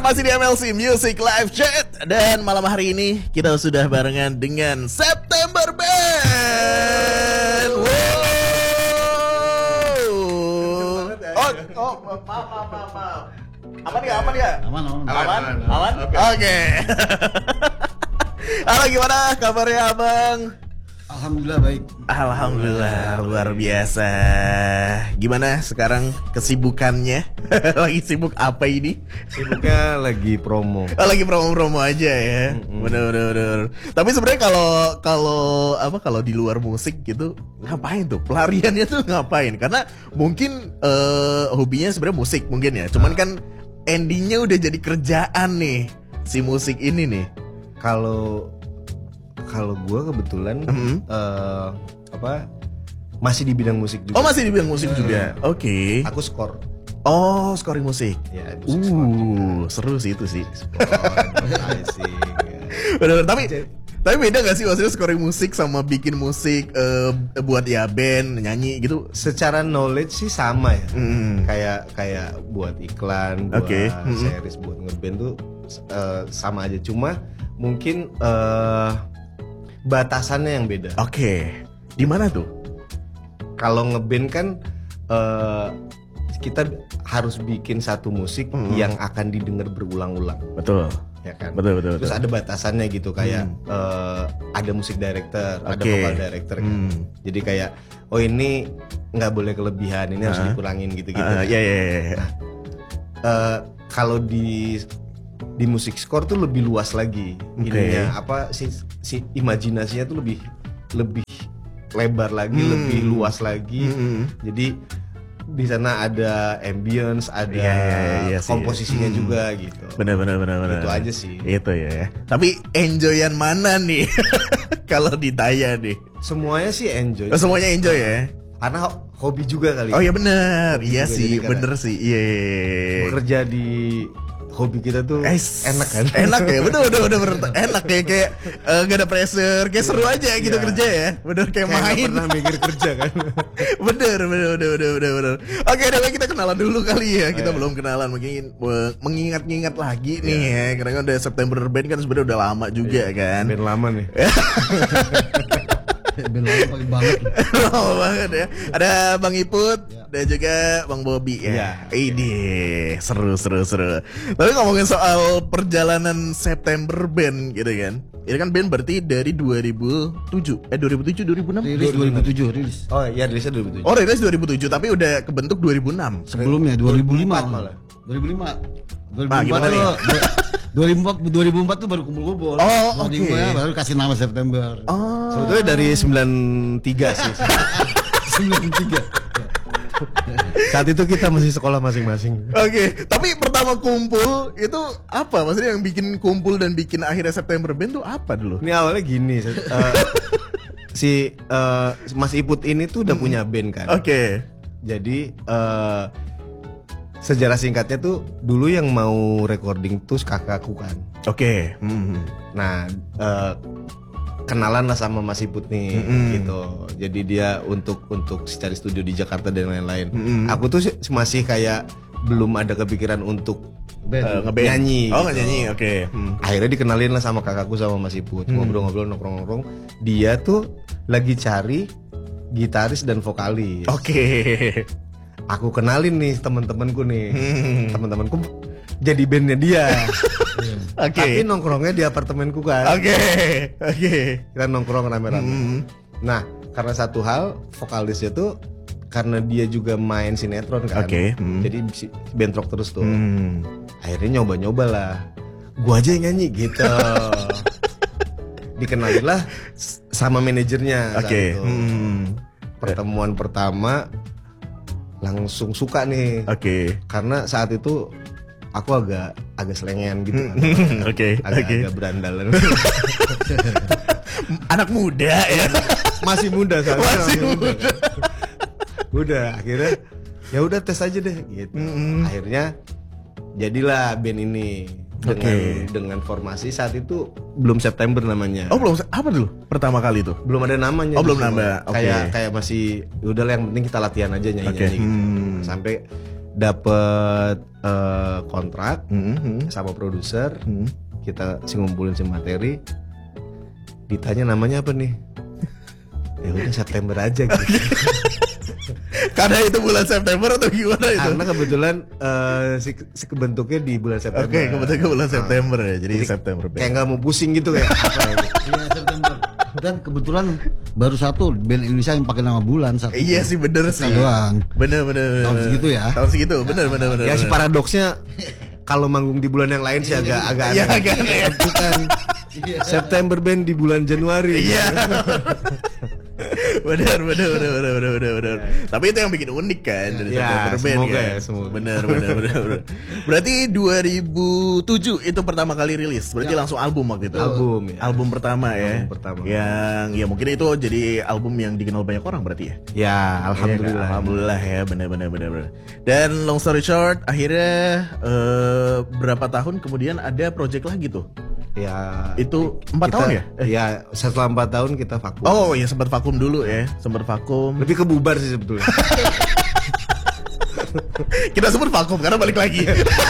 masih di MLC Music Live Chat. Dan malam hari ini kita sudah barengan dengan September Band. Wow. Maaf. Aman ya? Aman? Oke. Halo, gimana kabarnya abang? Alhamdulillah baik. Alhamdulillah luar biasa. Gimana sekarang kesibukannya? Lagi sibuk apa ini? Sibuknya lagi promo. Lagi promo aja ya. Bener. Tapi sebenarnya kalau di luar musik gitu ngapain tuh? Pelariannya tuh ngapain? Karena mungkin hobinya sebenarnya musik mungkin ya. Cuman kan endingnya udah jadi kerjaan nih si musik ini nih. Kalau gue kebetulan masih di bidang musik juga. Oh, masih di bidang musik juga. Oke. Aku skor. Oh, scoring musik. Ya, seru sih itu sih. Bener. Tapi beda gak sih maksudnya scoring musik sama bikin musik buat ya band, nyanyi gitu? Secara knowledge sih sama ya. Kayak buat iklan, buat series, buat ngeband tuh sama aja. Cuma mungkin batasannya yang beda. Oke. Di mana tuh? Kalau ngeband kan kita harus bikin satu musik yang akan didengar berulang-ulang. Betul. Ya kan? Betul. Terus ada batasannya gitu kayak ada musik director, ada vocal director kan. Jadi kayak ini nggak boleh kelebihan, ini harus dikurangin gitu-gitu. Iya. Kalau di musik score tuh lebih luas lagi. Ininya apa si imajinasinya tuh lebih lebar lagi, lebih luas lagi. Jadi di sana ada ambience, ada komposisinya juga gitu. Bener. Itu aja sih. Itu ya. Tapi enjoyan mana nih? Kalau ditanya nih. Semuanya sih enjoy. Semuanya enjoy ya. Karena hobi juga kali. Oh iya bener. Iya juga, sih, bener sih. Iya. Bekerja di hobi kita tuh enak kan? Enak ya, bener. Enak kayak gak ada pressure, kayak seru aja gitu kerja ya. Bener kayak main. Gak pernah mikir kerja kan? Bener. Oke, udah kita kenalan dulu kali ya. Kita belum kenalan, mungkin mengingat-ingat lagi nih ya. Karena kan udah September Band kan sebenarnya udah lama juga kan. Band lama nih. Band lama paling banget. Lama banget ya. Ada Bang Iput dan juga Bang Bobby ya. Ini seru. Tapi ngomongin soal perjalanan September Band gitu kan. Ini kan band berarti dari 2007 2006? Rilis 2007. Oh iya, rilisnya 2007. Oh, rilis 2007 tapi udah kebentuk 2006. Sebelumnya 2005 malah. 2004 tuh baru kumpul-kumpul. Oh, oke. Baru kasih nama September. Oh. Sebetulnya dari 93 sih. 93. Saat itu kita masih sekolah masing-masing. Oke, tapi pertama kumpul itu apa? Maksudnya yang bikin kumpul dan bikin akhirnya September Band tuh apa dulu? Ini awalnya gini, Mas Iput ini tuh udah punya band kan. Oke. Jadi sejarah singkatnya tuh dulu yang mau recording tuh kakakku kan. Oke. Nah, kenalan lah sama Mas Iput nih gitu. Jadi dia untuk cari studio di Jakarta dan lain-lain. Aku tuh masih kayak belum ada kepikiran untuk nyanyi. Oh, gitu. nyanyi. Oke. Akhirnya dikenalin lah sama kakakku sama Mas Iput. Ngobrol-ngobrol, nongkrong-nongkrong. Dia tuh lagi cari gitaris dan vokalis. Oke. Aku kenalin nih teman-temanku nih. Teman-temanku jadi bandnya dia. Tapi nongkrongnya di apartemenku kan. Oke. Kita nongkrong rame-rame. Nah, karena satu hal vokalisnya tuh karena dia juga main sinetron kan. Jadi bentrok terus tuh. Akhirnya nyoba-nyoba lah. Gua aja yang nyanyi gitu. Dikenalin lah sama manajernya. Oke. Pertemuan pertama langsung suka nih. Oke. Karena saat itu aku agak selengean gitu kan. Agak berandalan. Anak muda ya. Masih muda kan. Masih muda. Udah akhirnya ya udah tes aja deh gitu. Akhirnya jadilah band ini dengan formasi saat itu belum September namanya. Oh, belum. Apa dulu pertama kali itu? Belum ada namanya. Oh, belum nama. Kayak masih udahlah yang penting kita latihan aja nyanyi gitu. Sampai dapet kontrak sama produser, kita ngumpulin si materi, ditanya namanya apa nih? Ya udah September aja gitu. Karena itu bulan September atau gimana itu? Karena kebetulan si kebentuknya di bulan September. Oke, kebetulan bulan September ya. Jadi September. Kayak nggak mau pusing gitu kayak apa ya, gitu. Iya, September. Dan kebetulan baru satu band Indonesia yang pakai nama bulan satu. Iya sih bener sih. Doang. Bener. Tahun segitu ya. Tahun segitu, bener. Ya si paradoksnya kalau manggung di bulan yang lain sih agak Iya aneh. agak aneh. Bukan September band di bulan Januari. Iya. Bener. Tapi itu yang bikin unik kan dari Ya, September Band semoga kan. ya, semoga. Bener. Berarti 2007 itu pertama kali rilis. Berarti langsung album waktu itu. Album, ya. Album pertama ya. Album pertama. Yang ya mungkin itu jadi album yang dikenal banyak orang berarti ya. Ya, alhamdulillah. Iya kan? Alhamdulillah ya, bener. Dan long story short, akhirnya berapa tahun kemudian ada project lagi tuh. Ya, Itu 4 tahun ya? Ya, setelah 4 tahun kita vakum. Oh ya sempat vakum dulu ya, sempat vakum. Lebih ke bubar sih sebetulnya. Kita sempat vakum karena balik lagi.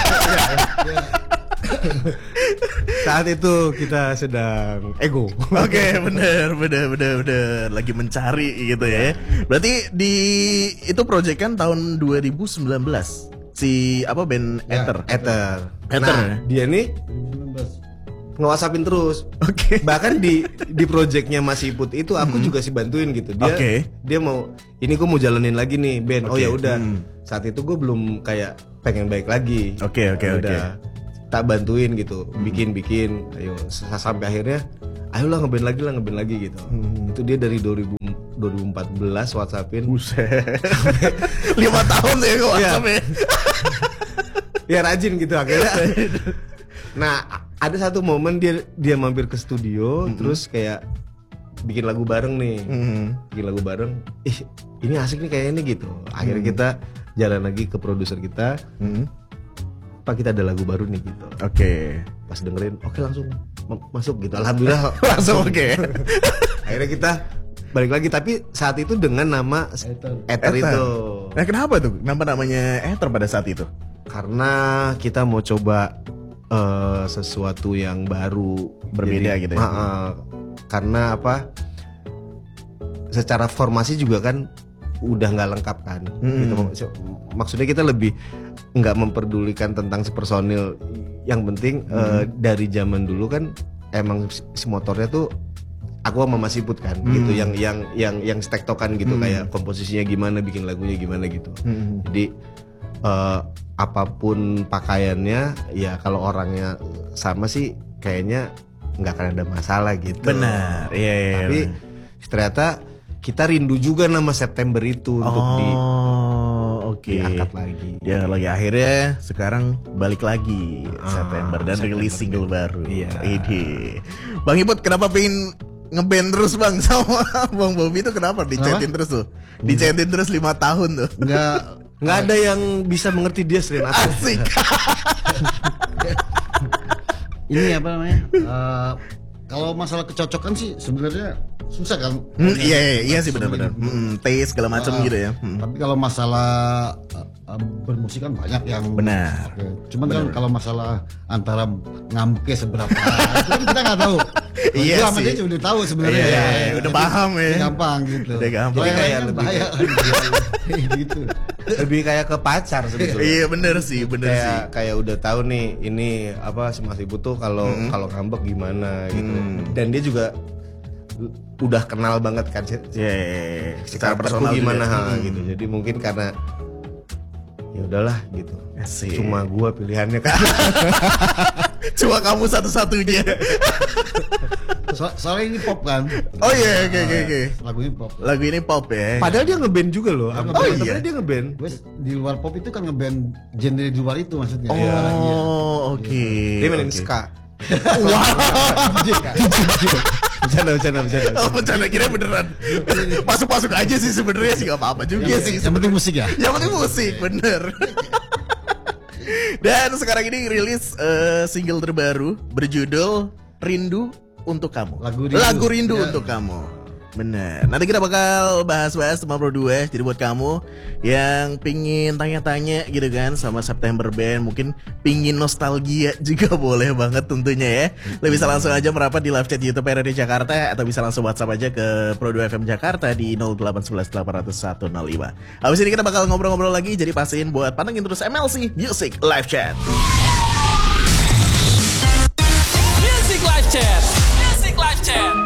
Saat itu kita sedang ego. Oke, bener. Lagi mencari gitu ya. Berarti itu project kan tahun 2019. Si apa band Ether. Ether. Ether. Nah, dia nih 2019. nge-WhatsAppin terus. Oke. Bahkan di projectnya Mas Iput itu aku juga sih bantuin gitu. Dia mau ini gue mau jalanin lagi nih band. Oh ya udah. Saat itu gue belum kayak pengen baik lagi. Oke. Udah tak bantuin gitu. Bikin. Ayo sampai akhirnya ayolah ngeband lagi gitu. Itu dia dari 2014 WhatsAppin. Buset. 5 tahun ya kok WhatsApp ya. Ya rajin gitu akhirnya. Nah, ada satu momen dia mampir ke studio terus kayak bikin lagu bareng nih. Bikin lagu bareng. Ini asik nih kayaknya nih gitu. Akhirnya kita jalan lagi ke produser kita. Pak, kita ada lagu baru nih gitu. Oke. Pas dengerin, oke langsung masuk gitu. Alhamdulillah Langsung oke. Akhirnya kita balik lagi tapi saat itu dengan nama Ether itu. Nah, kenapa tuh? Kenapa namanya Ether pada saat itu? Karena kita mau coba sesuatu yang baru, Berbeda gitu ya? Karena apa? Secara formasi juga kan udah nggak lengkap kan. Gitu. Maksudnya kita lebih nggak memperdulikan tentang si personil. Yang penting dari zaman dulu kan emang si motornya tuh aku sama Mas Iput kan gitu, yang stektokan gitu, kayak komposisinya gimana, bikin lagunya gimana gitu. Jadi apapun pakaiannya ya kalau orangnya sama sih kayaknya nggak akan ada masalah gitu. Benar. Iya. Tapi ternyata kita rindu juga nama September itu untuk diangkat lagi. Ya lagi akhirnya sekarang balik lagi September dan rilis single baru. Iya. Ide. Bang Iput kenapa pengen ngeband terus bang sama Bang Bobby itu kenapa dicetin terus tuh? Dicetin terus 5 tahun tuh. Nggak ada yang bisa mengerti dia selain aku. Asik. Ini apa namanya? Kalau masalah kecocokan sih sebenarnya susah kan? Iya sih benar-benar. Taste segala macam gitu ya. Tapi kalau masalah bermusik kan banyak yang Benar. Oke. Cuman kan kalau masalah antara ngamuknya seberapa itu kan kita nggak tahu. Iya Gua sama sih. dia udah tahu sebenarnya. Iya, udah paham ya. Gampang gitu. Udah gampang. Jadi Kayak kayak lebih- bahaya kan gitu. Lebih kayak ke pacar sebetulnya. Iya bener sih. Kayak udah tahu nih ini apa si Mas Ibu tuh kalau ngambek gimana gitu. Dan dia juga udah kenal banget kan Iya. secara personal gimana gitu. Jadi mungkin karena ya udahlah gitu. Asik. Cuma gua pilihannya kan. Cuma kamu satu-satunya. Soalnya ini pop kan. Oh iya, oke. Lagu ini pop. Lagu ini pop ya. Padahal dia ngeband juga loh. Oh iya? Dia ngeband. Wes di luar pop itu kan ngeband genre di luar itu maksudnya. Oh, oke. Dia mainin Oke. ska. Bercanda. Oh, bercanda kira beneran. Masuk aja sih sebenarnya sih, gak apa-apa juga sih. Yang penting musik ya. Yang penting musik, bener. Dan sekarang ini rilis single terbaru berjudul Rindu untuk Kamu. Lagu Rindu. Lagu Rindu Ya. untuk Kamu. Bener. Nanti kita bakal bahas-bahas tentang Pro 2. Jadi buat kamu yang pingin tanya-tanya gitu kan sama September Band, mungkin pingin nostalgia juga boleh banget tentunya ya. Lo bisa langsung aja merapat di live chat YouTube RRD Jakarta, atau bisa langsung WhatsApp aja ke Pro 2 FM Jakarta di 0811 800 105. Habis ini kita bakal ngobrol-ngobrol lagi, jadi pastiin buat pantengin terus MLC Music Live Chat. Music Live Chat.